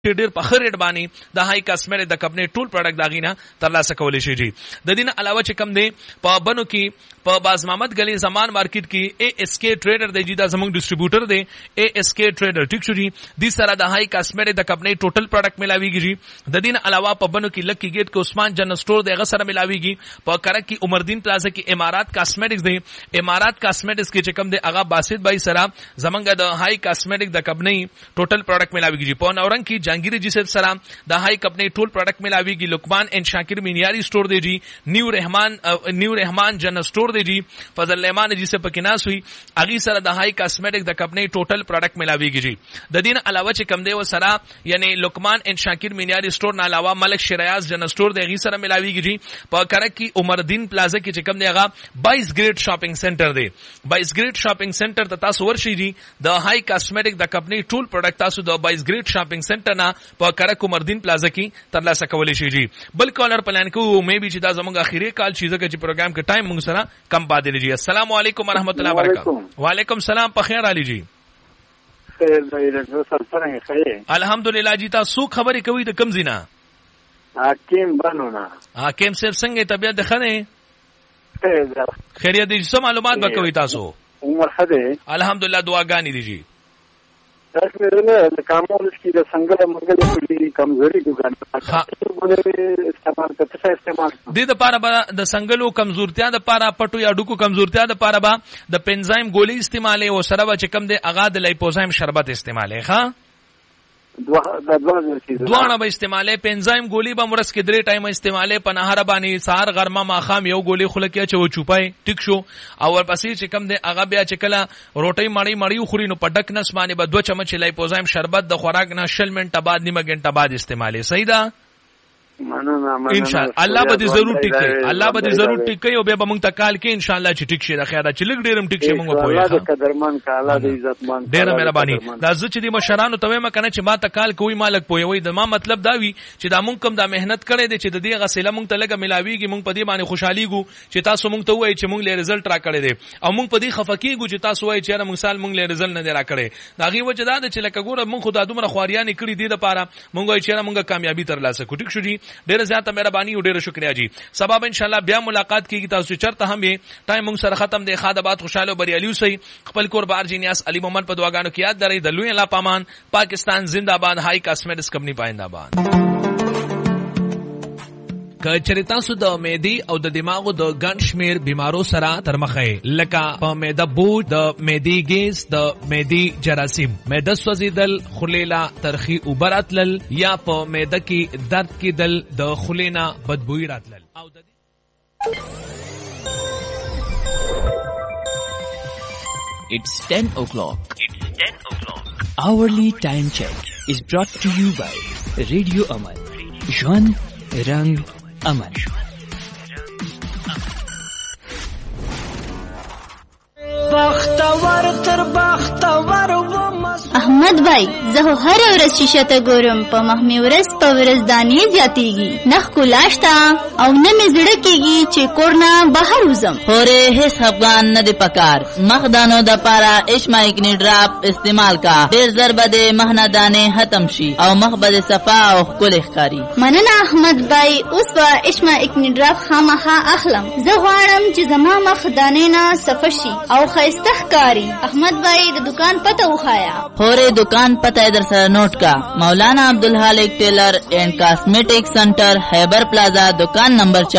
ډیر په خریډ باندې د هاي کاسمیټک د کمپنی ټول پروډکټ داغینا ترلاسه کولی شي جی. د دې نه علاوه چې کم دی په بنو کې په باز محمد گلی زمان مارکیټ کې اے اس کے ټریډر دی جی دا زموږ ډسټریبیوټر دی اے اس کے ټریډر ټیک شو جی. د سره د هاي کاسمیټک د کمپنی ټوټل پروډکټ ملاویږي جی. د دې نه علاوه په بنو کې لکی گیټ کې عثمان جنرل سٹور دی غسر ملاویږي. په کرک کې عمردین پلازا کې امارات کاسمیټکس دی. امارات کاسمیټکس کې چې کم دی اغا باسط بای سره زمونږ د هاي کاسمیټک د کمپنی ټوټل پروډکټ ملاویږي جی. په نورنګ کې جهانگیر جی صاحب سره د هاي کمپنی ټول پروډکټ ملاویږي. لقمان ان شاکر مینیاری سٹور دی جی. نیو رحمان جنرل سٹور دی جی. فضل الرحمن جی سے پکیناس ہوئی اگی سره د هاي کاسمیټک د کمپنی ټوټل پروډکټ ملاویږي جی. د دین علاوه چې کم دی و سره یعنی لقمان ان شاکر مینیاری سٹور نه علاوه ملک شریاز جنرل سٹور دی غی سره ملاویږي جی. په کرک کې عمردین پلازا کې چې کم دی هغه 22 گریډ شاپینګ سنټر دی. 22 گریډ شاپینګ سنټر ته تاسو ورشي جی. د هاي کاسمیټک د کمپنی ټول پروډکټ تاسو د 22 گریډ شاپینګ سنټر نه په کرک عمردین پلازا کې ترلاسه کولی شي جی. بل کالر پلان کو مې بي چې دا زمونږ اخیری کال چیزه کې پروګرام کې ټایم موږ سره کم پاتې لږی. السلام علیکم ورحمۃ اللہ وبرکاتہ. وعلیکم السلام په خیر علي جی. خیر دی له سره څنګه خیر الحمدلله جی. تاسو خبرې کوي د کم زینا حکیم بنو نه حکیم صاحب څنګه طبيعت خنه خیر خیریت دي. څه معلومات به کوي تاسو؟ عمر خده الحمدلله دعاګانې دي جی. تاسو نه کومول چې د څنګه مرګ لري کمزوري دي استعمال د لپاره د سنگلو کمزورتیا د لپاره پټو یا ډوکو کمزورتیا د لپاره با د پنزایم ګولۍ استعمالي او سره چې کم د اغا د لیپوزایم شربت استعمالي ښا دوانه به استعماله. پنزایم ګولۍ به مرس کې 3 ټایم استعماله. په نهار باندې سحر غرمه ماخام یو ګولۍ خلکیا چې و چوپای ټیک شو. او ورپسې چې کم د اغا بیا چې کله روټي مړی خوري نو په ډک نس باندې به 2 چمچ لیپوزایم شربت د خوراک نه 60 منټه بعد نیمه غنټه بعد استعماله. صحیح ده ان شاء الله. الله به دې ضرور ټیکي. الله به دې ضرور ټیکي او به موږ ته کال کې ان شاء الله چې ټیک شي. د خیره چې لګ ډیرم ټیک شي موږ په الله د قدرمن کا الله د عزتمن ډیره مهرباني. دا زه چې د مشرانو ته وایم کنه چې ما ته کال کوي مالک پوي د ما مطلب دا وی چې دا موږ کوم دا مهنت کړې دي چې د دې غسله موږ ته لګه ملاويږي. موږ په دې باندې خوشحاليګو چې تاسو موږ ته وایي چې موږ له رزلټ را کړې دي او موږ په دې خفقېګو چې تاسو وایي چې موږ سال موږ له رزلټ نه را کړې. دا غي وجه دا چې لکه ګوره موږ خدای دومره خواريان کړې دي د پاره موږ وایي چې موږ کامیابی ترلاسه کوو. ټیک شو جی. ډیره زیاته مهرباني او ډیره شکریا جی. سبب ان شاء الله بیا ملاقات کیږي. تاسو چرته هم یې ټایم موږ سره ختم دی. خادبات خوشاله بریالي اوسئ. خپل کور بار جینیاس علي محمد په دعاګانو کې یاد درئ. د لوی الله پامان. پاکستان زنده باد. هاي کاسمیټکس کمپنی پاینده باد. که چرې تاسو د معدې او د دماغو د ګڼ شمیر بیمارو سره تر مخه لکه په معده بوج د معدې ګیس د معدې جراثیم معده سوځیدل خلیلا ترخی اوبراتل یا په معده کې درد کېدل د خلینا بدبوئی راتلل او د It's 10 o'clock. Hourly time check is brought to you by Radio Aman. Jwan Rang Aman. احمد بھائی زه هر ورځ شیشه ته ګورم په مخ مې ورځ په ورځ دانې زیاتېږي نخ کولاشتا او نه مې زړه کېږي چې کور نه بهر وځم خورې هیڅ خفګان نه دی پکار مخ دانو د پاره اشما اکنی ډراپ استعمال کا ډېر زر به د مخ نه دانې ختم شي او مخ به صفا او ښکلی ښکاري. مننه احمد بھائی. اوس به اشما اکنی ډراپ خامخا اخلم. زه غواړم چې زما مخ دانې نه صفا شي او ښایسته ښکاري. احمد بھائی د دکان پته وښایا. خورې دکان پته در سره نوٹ کا مولانا عبدالحالق ٹیلر اینڈ کاسمیٹک سینٹر خیبر پلازا دکان نمبر 4